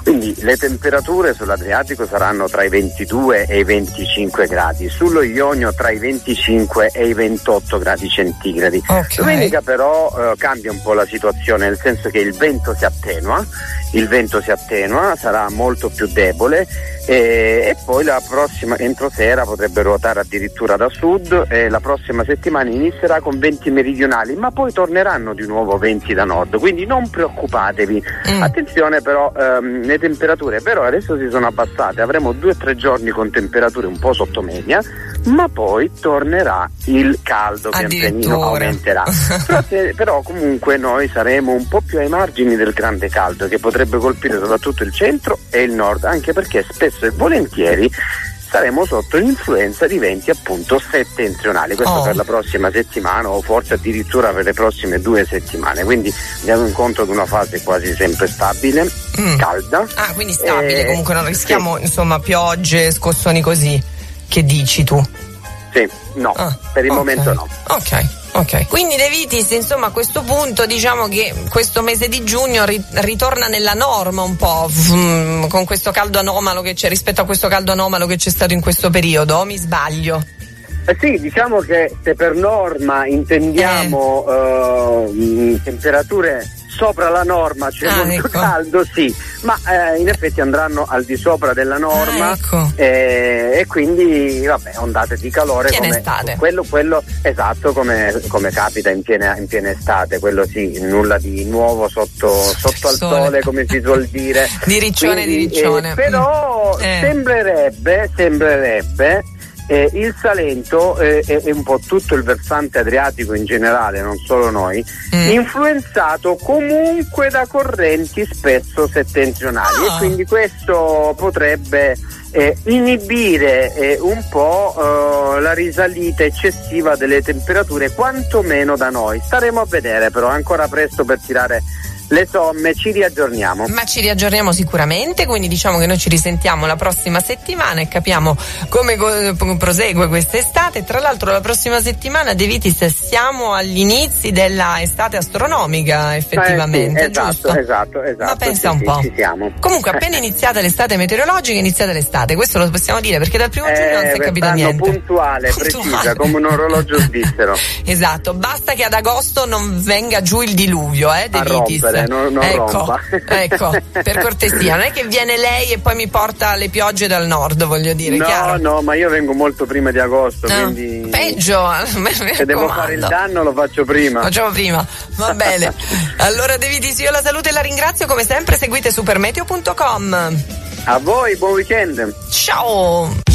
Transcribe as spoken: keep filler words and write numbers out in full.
Quindi le temperature sull'Adriatico saranno tra i ventidue e i venticinque gradi, sullo Ionio tra i venticinque e i ventotto gradi centigradi. Okay. Domenica però eh, cambia un po' la situazione, nel senso che il vento si attenua, il vento si attenua, sarà molto più debole e, e poi la prossima entro sera potrebbe ruotare addirittura da sud e la prossima settimana inizierà con venti meridionali, ma poi torneranno di nuovo venti da nord, quindi non preoccupatevi. Mm. Attenzione però, ehm, le temperature però adesso si sono abbassate, avremo due o tre giorni con temperature un po' sotto media, ma poi tornerà il caldo, pian pianino aumenterà. però, se, però comunque noi saremo un po' più ai margini del grande caldo che potrebbe colpire soprattutto il centro e il nord, anche perché spesso e volentieri saremo sotto l'influenza di venti appunto settentrionali, questo oh. per la prossima settimana o forse addirittura per le prossime due settimane, quindi andiamo incontro ad una fase quasi sempre stabile, mm. calda. Ah, quindi stabile, eh, comunque non rischiamo sì. insomma piogge, scossoni così, che dici tu? Sì, no, ah, per il okay. momento no. Ok. Ok, quindi De Vitis, insomma, a questo punto diciamo che questo mese di giugno ri- ritorna nella norma un po', mm, con questo caldo anomalo che c'è, rispetto a questo caldo anomalo che c'è stato in questo periodo, o mi sbaglio? Eh sì, diciamo che se per norma intendiamo eh. Uh, temperature sopra la norma, cioè ah, molto ecco. caldo, sì, ma eh, in effetti andranno al di sopra della norma, ah, ecco. eh, e quindi vabbè, ondate di calore piena come estate. Quello, quello esatto, come, come capita in piena, in piena estate, quello sì, nulla di nuovo sotto, sotto al sole, come si suol dire. Di riccione, quindi, di riccione. Eh, però eh. sembrerebbe, sembrerebbe Eh, il Salento eh, e un po' tutto il versante adriatico in generale, non solo noi, mm. influenzato comunque da correnti spesso settentrionali, oh. e quindi questo potrebbe eh, inibire eh, un po' eh, la risalita eccessiva delle temperature, quantomeno da noi. Staremo a vedere, però è ancora presto per tirare le somme, ci riaggiorniamo. Ma ci riaggiorniamo sicuramente, quindi diciamo che noi ci risentiamo la prossima settimana e capiamo come go- prosegue quest'estate. Tra l'altro la prossima settimana, De Vitis, siamo agli inizi della estate astronomica, effettivamente, eh sì, esatto, giusto? Esatto, esatto. Ma pensa sì, un po'. Ci siamo. Comunque appena iniziata l'estate meteorologica, è iniziata l'estate, questo lo possiamo dire, perché dal primo eh, giugno non si è capito niente. Puntuale, puntuale, precisa, come un orologio svizzero. Esatto, basta che ad agosto non venga giù il diluvio, eh, De Vitis. Non, non ecco, rompa. ecco, per cortesia, non è che viene lei e poi mi porta le piogge dal nord, voglio dire, no, chiaro? No, ma io vengo molto prima di agosto, no, quindi peggio, se devo fare il danno lo faccio prima. Facciamo prima, va bene. Allora De Vitis, io la saluto e la ringrazio, come sempre seguite supermeteo punto com. A voi, buon weekend. Ciao.